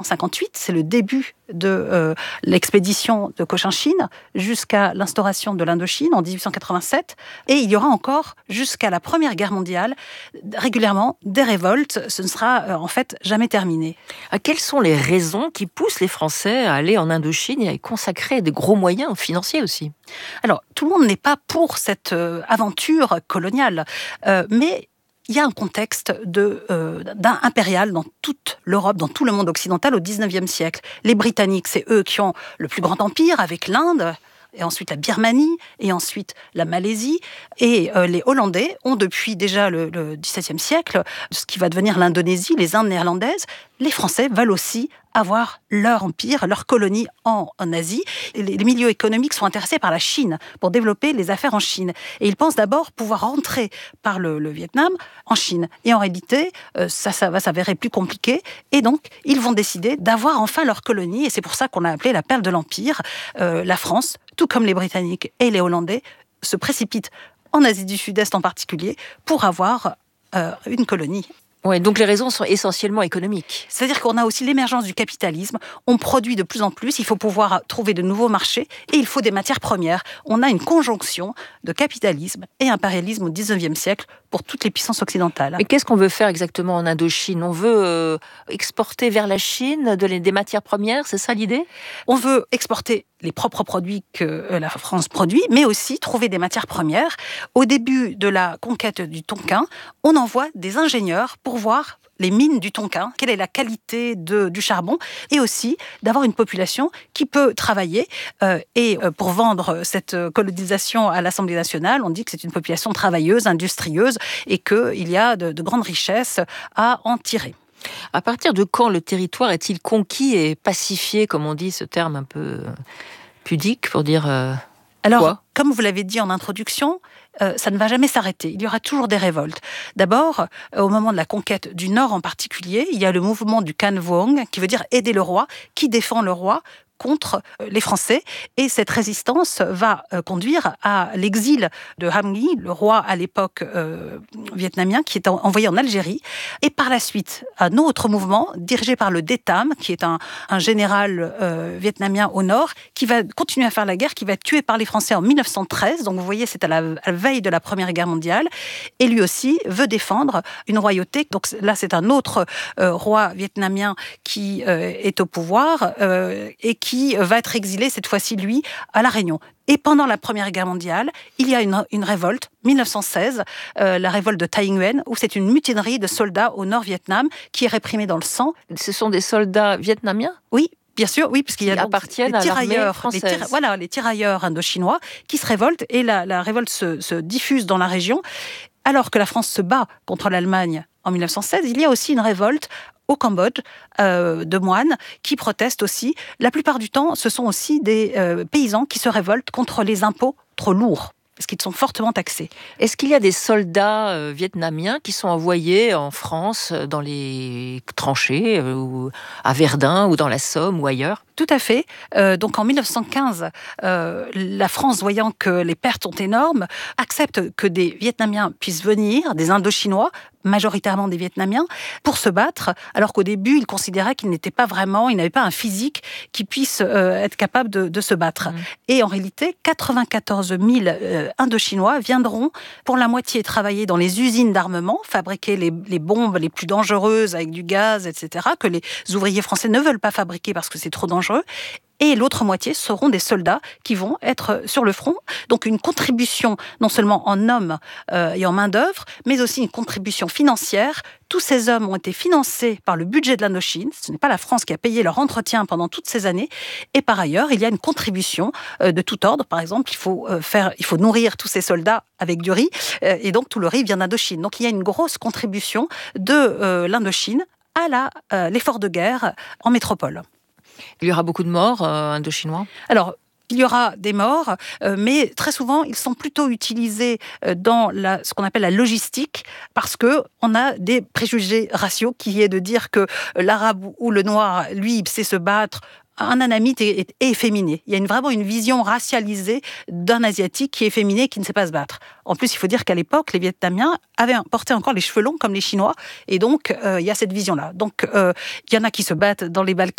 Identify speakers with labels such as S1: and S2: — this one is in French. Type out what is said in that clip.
S1: 1858, c'est le début de l'expédition de Cochinchine jusqu'à l'instauration de l'Indochine en 1887. Et il y aura encore, jusqu'à la Première Guerre mondiale, régulièrement des révoltes. Ce ne sera en fait jamais terminé.
S2: Quelles sont les raisons qui poussent les Français à aller en Indochine et à y consacrer des gros moyens financiers aussi ?
S1: Alors, tout le monde n'est pas pour cette aventure coloniale, mais il y a un contexte d'un impérial dans toute l'Europe, dans tout le monde occidental au XIXe siècle. Les Britanniques, c'est eux qui ont le plus grand empire avec l'Inde, et ensuite la Birmanie, et ensuite la Malaisie. Et les Hollandais ont depuis déjà le XVIIe siècle, ce qui va devenir l'Indonésie, les Indes néerlandaises. Les Français veulent aussi avoir leur empire, leur colonie en Asie. Et les milieux économiques sont intéressés par la Chine, pour développer les affaires en Chine. Et ils pensent d'abord pouvoir rentrer par le Vietnam en Chine. Et en réalité, ça va s'avérer plus compliqué. Et donc, ils vont décider d'avoir enfin leur colonie. Et c'est pour ça qu'on a appelé la perle de l'Empire. La France, tout comme les Britanniques et les Hollandais, se précipitent en Asie du Sud-Est en particulier pour avoir une colonie.
S2: Oui, donc les raisons sont essentiellement économiques.
S1: C'est-à-dire qu'on a aussi l'émergence du capitalisme, on produit de plus en plus, il faut pouvoir trouver de nouveaux marchés et il faut des matières premières. On a une conjonction de capitalisme et impérialisme au XIXe siècle pour toutes les puissances occidentales.
S2: Mais qu'est-ce qu'on veut faire exactement en Indochine ? On veut exporter vers la Chine des matières premières, c'est ça l'idée ?
S1: On veut exporter les propres produits que la France produit, mais aussi trouver des matières premières. Au début de la conquête du Tonkin, on envoie des ingénieurs pour voir les mines du Tonkin, quelle est la qualité du charbon, et aussi d'avoir une population qui peut travailler. Et pour vendre cette colonisation à l'Assemblée nationale, on dit que c'est une population travailleuse, industrieuse, et qu'il y a de grandes richesses à en tirer.
S2: À partir de quand le territoire est-il conquis et pacifié, comme on dit, ce terme un peu pudique pour dire
S1: Alors,
S2: quoi ?
S1: Comme vous l'avez dit en introduction, ça ne va jamais s'arrêter. Il y aura toujours des révoltes. D'abord, au moment de la conquête du Nord en particulier, il y a le mouvement du Can Vuong, qui veut dire aider le roi, qui défend le roi contre les Français. Et cette résistance va conduire à l'exil de Ham Nghi, le roi à l'époque vietnamien, qui est envoyé en Algérie. Et par la suite, un autre mouvement dirigé par le Détam, qui est un général vietnamien au nord, qui va continuer à faire la guerre, qui va être tué par les Français en 1913. Donc vous voyez, c'est à la veille de la Première Guerre mondiale. Et lui aussi veut défendre une royauté. Donc là, c'est un autre roi vietnamien qui est au pouvoir et qui va être exilé, cette fois-ci, lui, à La Réunion. Et pendant la Première Guerre mondiale, il y a une révolte, 1916, la révolte de Thay Nguyen, où c'est une mutinerie de soldats au Nord-Vietnam qui est réprimée dans le sang.
S2: Ce sont des soldats vietnamiens ?
S1: Oui. Bien sûr, oui, puisqu'il y a
S2: appartiennent à l'armée française.
S1: Les tirailleurs indochinois qui se révoltent, et la révolte se diffuse dans la région. Alors que la France se bat contre l'Allemagne en 1916, il y a aussi une révolte au Cambodge, de moines qui protestent aussi. La plupart du temps, ce sont aussi des paysans qui se révoltent contre les impôts trop lourds, parce qu'ils sont fortement taxés.
S2: Est-ce qu'il y a des soldats vietnamiens qui sont envoyés en France dans les tranchées, ou à Verdun, ou dans la Somme, ou ailleurs ?
S1: Tout à fait. Donc en 1915, la France, voyant que les pertes sont énormes, accepte que des Vietnamiens puissent venir, des Indochinois, majoritairement des Vietnamiens, pour se battre, alors qu'au début, ils considéraient qu'ils n'étaient pas vraiment, ils n'avaient pas un physique qui puisse être capable de se battre. Et en réalité, 94 000 Indochinois viendront pour la moitié travailler dans les usines d'armement, fabriquer les bombes les plus dangereuses avec du gaz, etc., que les ouvriers français ne veulent pas fabriquer parce que c'est trop dangereux. Et l'autre moitié seront des soldats qui vont être sur le front. Donc une contribution non seulement en hommes et en main-d'œuvre, mais aussi une contribution financière. Tous ces hommes ont été financés par le budget de l'Indochine. Ce n'est pas la France qui a payé leur entretien pendant toutes ces années. Et par ailleurs, il y a une contribution de tout ordre. Par exemple, il faut nourrir tous ces soldats avec du riz. Et donc tout le riz vient d'Indochine. Donc il y a une grosse contribution de l'Indochine à l'effort de guerre en métropole.
S2: Il y aura beaucoup de morts indochinois ?
S1: Alors, il y aura des morts, mais très souvent, ils sont plutôt utilisés dans ce qu'on appelle la logistique, parce qu'on a des préjugés raciaux qui est de dire que l'arabe ou le noir, lui, il sait se battre. Un anamite est efféminé. Il y a vraiment une vision racialisée d'un asiatique qui est efféminé et qui ne sait pas se battre. En plus, il faut dire qu'à l'époque, les Vietnamiens avaient porté encore les cheveux longs comme les Chinois, et donc il y a cette vision-là. Donc il y en a qui se battent dans les Balkans